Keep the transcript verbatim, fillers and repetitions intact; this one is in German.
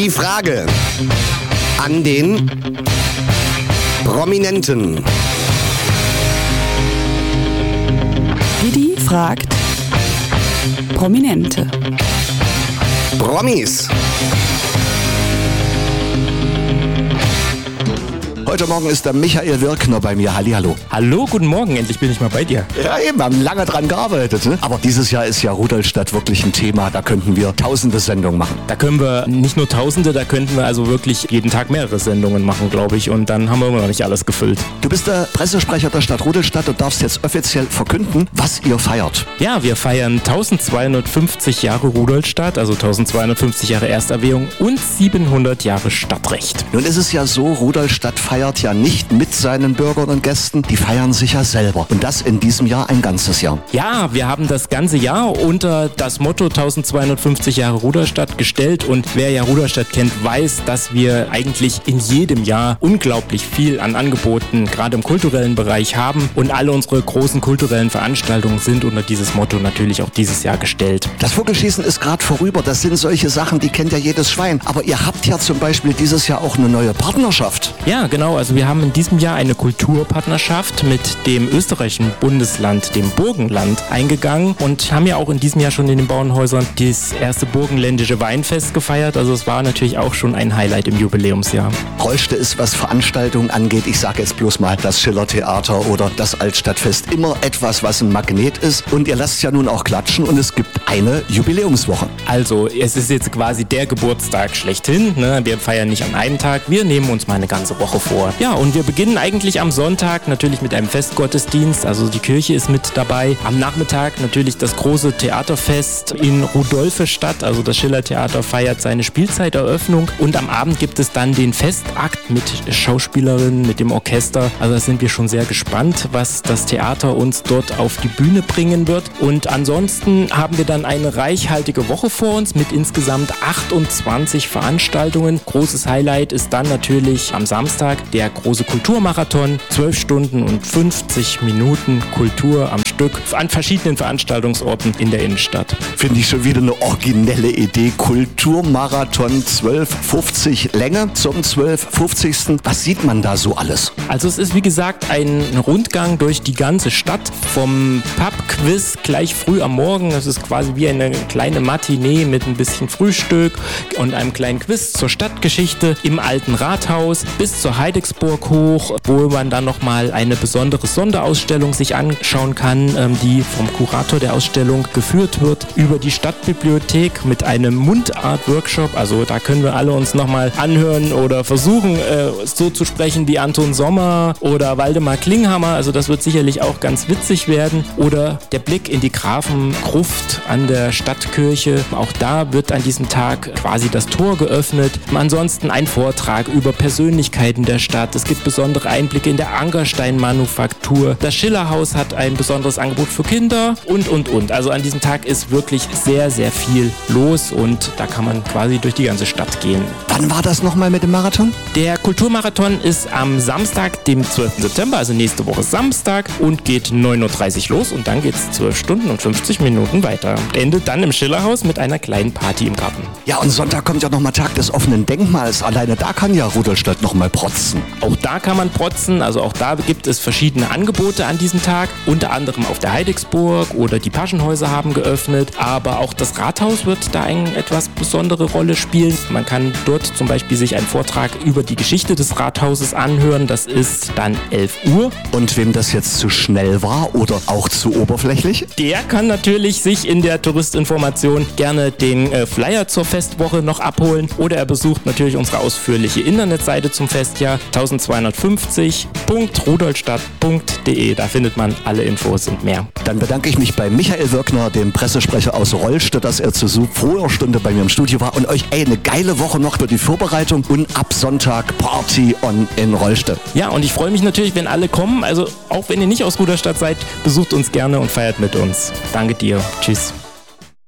Die Frage an den Prominenten. Didi fragt Prominente. Promis. Heute Morgen ist der Michael Wirkner bei mir. Hallihallo. Hallo, guten Morgen. Endlich bin ich mal bei dir. Ja, eben, haben lange dran gearbeitet. Ne? Aber dieses Jahr ist ja Rudolstadt wirklich ein Thema. Da könnten wir tausende Sendungen machen. Da können wir nicht nur tausende, da könnten wir also wirklich jeden Tag mehrere Sendungen machen, glaube ich. Und dann haben wir immer noch nicht alles gefüllt. Du bist der Pressesprecher der Stadt Rudolstadt und darfst jetzt offiziell verkünden, was ihr feiert. Ja, wir feiern zwölfhundertfünfzig Jahre Rudolstadt, also zwölfhundertfünfzig Jahre Ersterwährung und siebenhundert Jahre Stadtrecht. Nun ist es ja so, Rudolstadt feiert ja nicht mit seinen Bürgern und Gästen, die feiern sich ja selber. Und das in diesem Jahr ein ganzes Jahr. Ja, wir haben das ganze Jahr unter das Motto zwölfhundertfünfzig Jahre Rudolstadt gestellt. Und wer ja Rudolstadt kennt, weiß, dass wir eigentlich in jedem Jahr unglaublich viel an Angeboten, gerade im kulturellen Bereich haben. Und alle unsere großen kulturellen Veranstaltungen sind unter dieses Motto natürlich auch dieses Jahr gestellt. Das Vogelschießen ist gerade vorüber. Das sind solche Sachen, die kennt ja jedes Schwein. Aber ihr habt ja zum Beispiel dieses Jahr auch eine neue Partnerschaft. Ja, genau. Also wir haben in diesem Jahr eine Kulturpartnerschaft mit dem österreichischen Bundesland, dem Burgenland, eingegangen und haben ja auch in diesem Jahr schon in den Bauernhäusern das erste burgenländische Weinfest gefeiert. Also es war natürlich auch schon ein Highlight im Jubiläumsjahr. Reuste ist, was Veranstaltungen angeht, ich sage jetzt bloß mal das Schillertheater oder das Altstadtfest, immer etwas, was ein Magnet ist. Und ihr lasst ja nun auch klatschen und es gibt eine Jubiläumswoche. Also es ist jetzt quasi der Geburtstag schlechthin. Ne? Wir feiern nicht an einem Tag, wir nehmen uns mal eine ganze Woche vor. Ja, und wir beginnen eigentlich am Sonntag natürlich mit einem Festgottesdienst, also die Kirche ist mit dabei. Am Nachmittag natürlich das große Theaterfest in Rudolfestadt, also das Schillertheater feiert seine Spielzeiteröffnung und am Abend gibt es dann den Festakt mit Schauspielerinnen, mit dem Orchester. Also da sind wir schon sehr gespannt, was das Theater uns dort auf die Bühne bringen wird. Und ansonsten haben wir dann eine reichhaltige Woche vor uns mit insgesamt achtundzwanzig Veranstaltungen. Großes Highlight ist dann natürlich am Samstag der große Kulturmarathon, zwölf Stunden und fünfzig Minuten Kultur am Stück an verschiedenen Veranstaltungsorten in der Innenstadt. Finde ich schon wieder eine originelle Idee. Kulturmarathon zwölf fünfzig Länge zum zwölf fünfzigsten Was sieht man da so alles? Also es ist wie gesagt ein Rundgang durch die ganze Stadt, vom Pub-Quiz gleich früh am Morgen. Das ist quasi wie eine kleine Matinee mit ein bisschen Frühstück und einem kleinen Quiz zur Stadtgeschichte im alten Rathaus bis zur Heidegsburg hoch, wo man dann nochmal eine besondere Sonderausstellung sich anschauen kann, ähm, die vom Kurator der Ausstellung geführt wird, über die Stadtbibliothek mit einem Mundart-Workshop. Also da können wir alle uns nochmal anhören oder versuchen, äh, so zu sprechen wie Anton Sommer oder Waldemar Klinghammer. Also das wird sicherlich auch ganz witzig werden. Oder der Blick in die Grafengruft an der Stadtkirche. Auch da wird an diesem Tag quasi das Tor geöffnet. Ansonsten ein Vortrag über Persönlichkeiten der Stadt. Es gibt besondere Einblicke in der Angerstein-Manufaktur. Das Schillerhaus hat ein besonderes Angebot für Kinder und, und, und. Also an diesem Tag ist wirklich sehr, sehr viel los und da kann man quasi durch die ganze Stadt gehen. Wann war das nochmal mit dem Marathon? Der Kulturmarathon ist am Samstag, dem zwölften September, also nächste Woche Samstag und geht neun Uhr dreißig los und dann geht es zwölf Stunden und fünfzig Minuten weiter. Endet dann im Schillerhaus mit einer kleinen Party im Garten. Ja, und Sonntag kommt ja nochmal Tag des offenen Denkmals. Alleine da kann ja Rudolstadt nochmal protzen. Auch da kann man protzen, also auch da gibt es verschiedene Angebote an diesem Tag. Unter anderem auf der Heidegsburg oder die Paschenhäuser haben geöffnet, aber auch das Rathaus wird da eine etwas besondere Rolle spielen. Man kann dort zum Beispiel sich einen Vortrag über die Geschichte des Rathauses anhören. Das ist dann elf Uhr. Und wem das jetzt zu schnell war oder auch zu oberflächlich? Der kann natürlich sich in der Touristinformation gerne den äh, Flyer zur Festwoche noch abholen oder er besucht natürlich unsere ausführliche Internetseite zum Festjahr zwölfhundertfünfzig punkt rudolstadt punkt de. Da findet man alle Infos und mehr. Dann bedanke ich mich bei Michael Wirkner, dem Pressesprecher aus Reuste, dass er zu so früher Stunde bei mir im Studio war und euch ey, eine geile Woche noch für die Vorbereitung und ab Sonntag Party on in Reuste. Ja, und ich freue mich natürlich, wenn alle kommen. Also auch wenn ihr nicht aus Rudolstadt seid, besucht uns gerne und feiert mit uns. Danke dir. Tschüss.